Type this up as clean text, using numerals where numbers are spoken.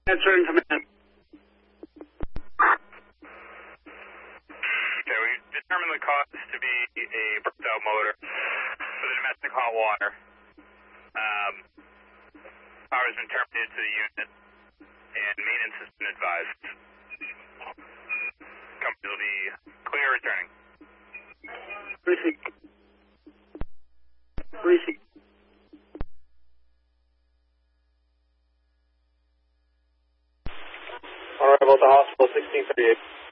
Answering command. Okay, we determined the cause to be a burnt out motor for the domestic hot water. Power has been terminated to the unit, and maintenance has been advised. Company will be clear returning. Receipt. Receipt. On arrival at the hospital, 1638.